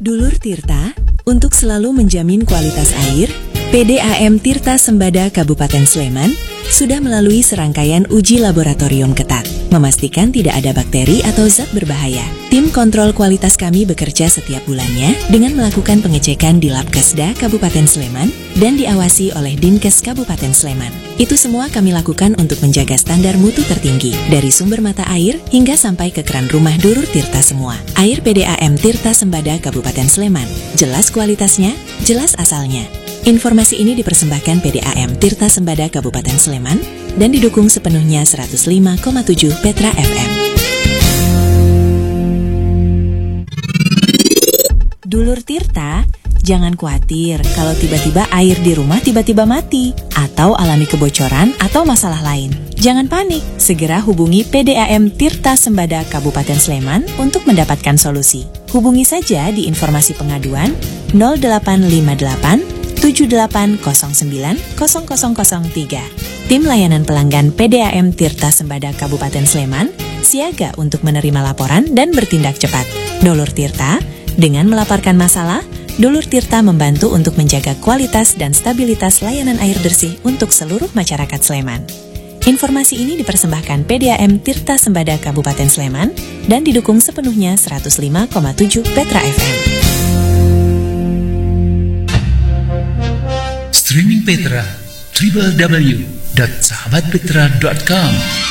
Dulur Tirta, untuk selalu menjamin kualitas air, PDAM Tirta Sembada Kabupaten Sleman sudah melalui serangkaian uji laboratorium ketat, memastikan tidak ada bakteri atau zat berbahaya. Tim kontrol kualitas kami bekerja setiap bulannya dengan melakukan pengecekan di Labkesda Kabupaten Sleman dan diawasi oleh Dinkes Kabupaten Sleman. Itu semua kami lakukan untuk menjaga standar mutu tertinggi, dari sumber mata air hingga sampai ke keran rumah dulur Tirta semua. Air PDAM Tirta Sembada Kabupaten Sleman, jelas kualitasnya, jelas asalnya. Informasi ini dipersembahkan PDAM Tirta Sembada Kabupaten Sleman dan didukung sepenuhnya 105,7 Petra FM. Dulur Tirta, jangan khawatir kalau tiba-tiba air di rumah tiba-tiba mati atau alami kebocoran atau masalah lain. Jangan panik, segera hubungi PDAM Tirta Sembada Kabupaten Sleman untuk mendapatkan solusi. Hubungi saja di informasi pengaduan 0858 7809 0003. Tim layanan pelanggan PDAM Tirta Sembada Kabupaten Sleman siaga untuk menerima laporan dan bertindak cepat. Dulur Tirta, dengan melaporkan masalah, Dulur Tirta membantu untuk menjaga kualitas dan stabilitas layanan air bersih untuk seluruh masyarakat Sleman. Informasi ini dipersembahkan PDAM Tirta Sembada Kabupaten Sleman dan didukung sepenuhnya 105,7 Petra FM. Streaming Petra, www.sahabatpetra.com.